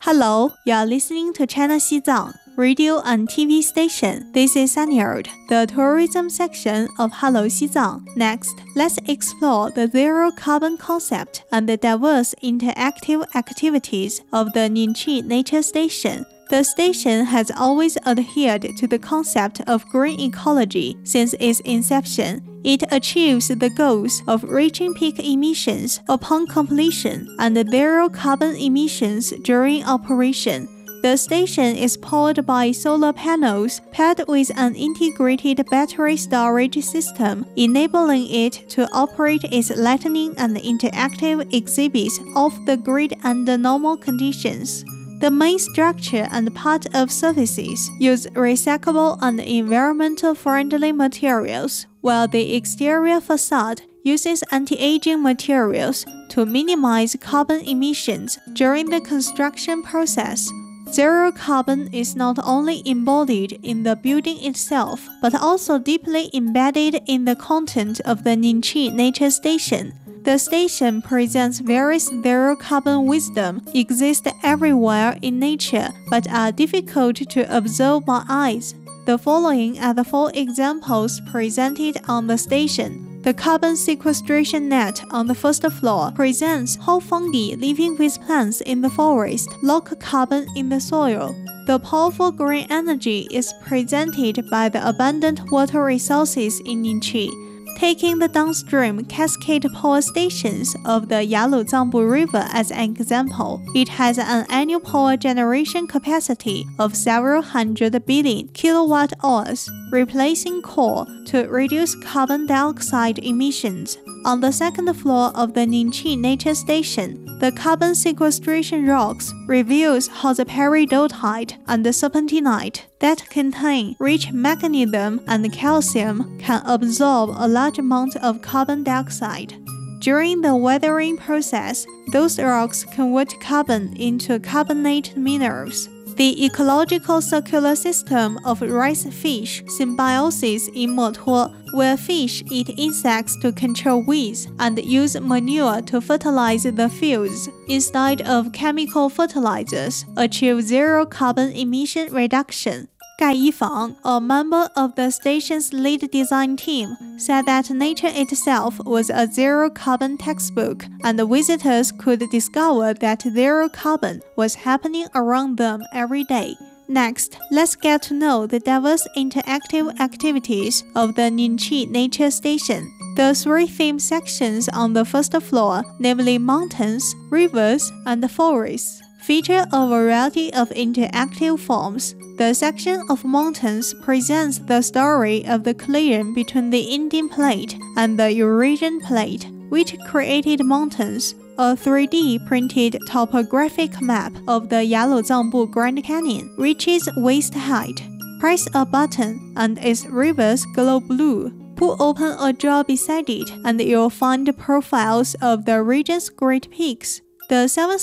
Hello, you are listening to China Xizang, radio and TV station. This is Sanyard, the tourism section of Hello Xizang. Next, let's explore the zero carbon concept and the diverse interactive activities of the Ningqi Nature Station. The station has always adhered to the concept of green ecology since its inception. It achieves the goals of reaching peak emissions upon completion and zero carbon emissions during operation. The station is powered by solar panels paired with an integrated battery storage system, enabling it to operate its lighting and interactive exhibits off the grid under normal conditions. The main structure and part of surfaces use recyclable and environmental-friendly materials, while the exterior facade uses anti-aging materials to minimize carbon emissions during the construction process. Zero carbon is not only embodied in the building itself, but also deeply embedded in the content of the Ningqi Nature Station. The station presents various zero-carbon wisdom exist everywhere in nature but are difficult to observe by eyes. The following are the 4 examples presented on the station. The carbon sequestration net on the first floor presents how fungi living with plants in the forest lock carbon in the soil. The powerful green energy is presented by the abundant water resources in Ningqi. Taking the downstream cascade power stations of the Yaluzangbu River as an example, it has an annual power generation capacity of several hundred billion kilowatt-hours, replacing coal to reduce carbon dioxide emissions. On the second floor of the Ningqi Nature Station, the carbon sequestration rocks reveals how the peridotite and the serpentinite that contain rich magnesium and calcium can absorb a large amount of carbon dioxide. During the weathering process, those rocks convert carbon into carbonate minerals. The ecological circular system of rice fish symbiosis in Motuo, where fish eat insects to control weeds and use manure to fertilize the fields instead of chemical fertilizers, achieve zero carbon emission reduction. Gai Yifang, a member of the station's lead design team, said that nature itself was a zero-carbon textbook, and the visitors could discover that zero carbon was happening around them every day. Next, let's get to know the diverse interactive activities of the Ningqi Nature Station. The 3 theme sections on the first floor, namely mountains, rivers, and forests, feature a variety of interactive forms. The section of mountains presents the story of the collision between the Indian Plate and the Eurasian Plate, which created mountains. A 3D printed topographic map of the Yaluzangbu Grand Canyon reaches waist height. Press a button and its rivers glow blue. Pull open a jar beside it and you'll find profiles of the region's great peaks. The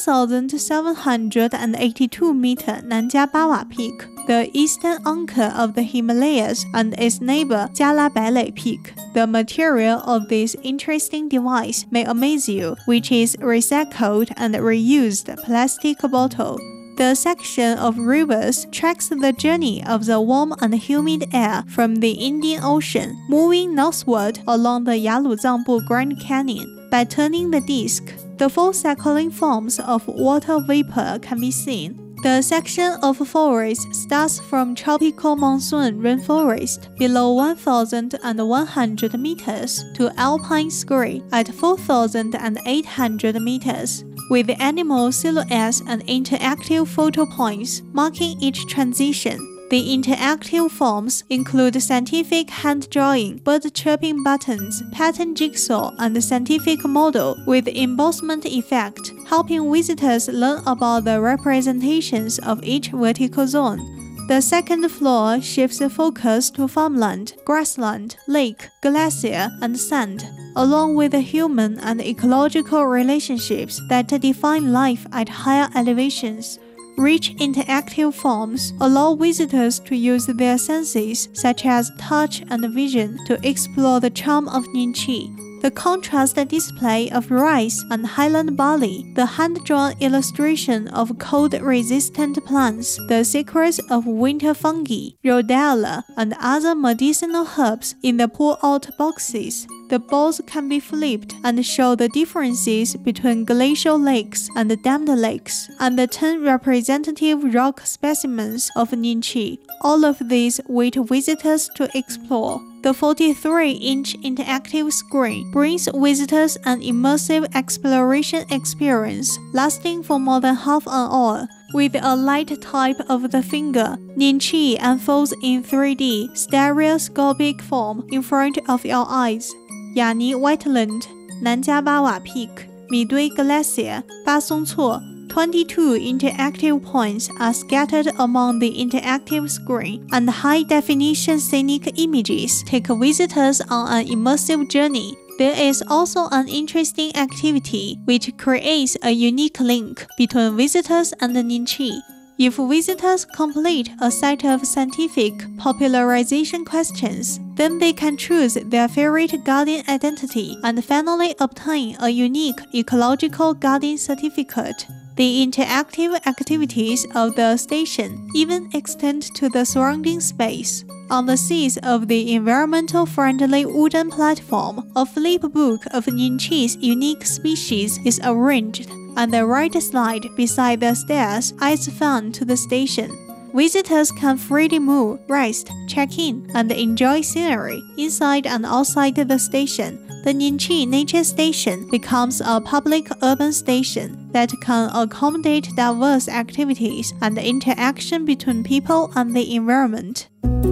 7,782-meter Nanjia Bawa Peak, the eastern anchor of the Himalayas, and its neighbor Jala Bailey Peak. The material of this interesting device may amaze you, which is recycled and reused plastic bottle. The section of rivers tracks the journey of the warm and humid air from the Indian Ocean, moving northward along the Yaluzangbu Grand Canyon. By turning the disc, the 4 cycling forms of water vapor can be seen. The section of forest starts from tropical monsoon rainforest below 1,100 meters to alpine scree at 4,800 meters, with animal silhouettes and interactive photo points marking each transition. The interactive forms include scientific hand drawing, bird chirping buttons, pattern jigsaw, and scientific model with embossment effect, helping visitors learn about the representations of each vertical zone. The second floor shifts focus to farmland, grassland, lake, glacier, and sand, along with the human and ecological relationships that define life at higher elevations. Rich interactive forms allow visitors to use their senses, such as touch and vision, to explore the charm of Ningqi. the contrast display of rice and highland barley, the hand-drawn illustration of cold-resistant plants, the secrets of winter fungi, rhodella, and other medicinal herbs in the pull-out boxes. The balls can be flipped and show the differences between glacial lakes and dammed lakes, and the 10 representative rock specimens of Ningqi. All of these wait visitors to explore. The 43-inch interactive screen brings visitors an immersive exploration experience lasting for more than half an hour. With a light type of the finger, Ningqi unfolds in 3D stereoscopic form in front of your eyes. 雅尼 Wetland, 南迦巴瓦 Peak, 米堆 Glacier, 巴松措 22 interactive points are scattered among the interactive screen, and high-definition scenic images take visitors on an immersive journey. There is also an interesting activity which creates a unique link between visitors and Ningqi. If visitors complete a set of scientific popularization questions, then they can choose their favorite garden identity and finally obtain a unique ecological garden certificate. The interactive activities of the station even extend to the surrounding space. On the seats of the environmental-friendly wooden platform, a flip book of Ningqi's unique species is arranged, and the right side beside the stairs adds fun to the station. Visitors can freely move, rest, check in, and enjoy scenery inside and outside the station. The Ningqi Nature Station becomes a public urban station that can accommodate diverse activities and interaction between people and the environment.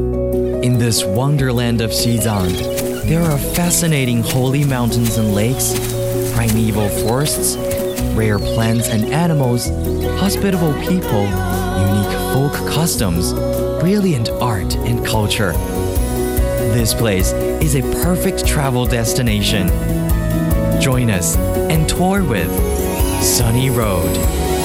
In this wonderland of Xizang, there are fascinating holy mountains and lakes, primeval forests, rare plants and animals, hospitable people, unique folk customs, brilliant art and culture. This place is a perfect travel destination. Join us and tour with Sunny Road.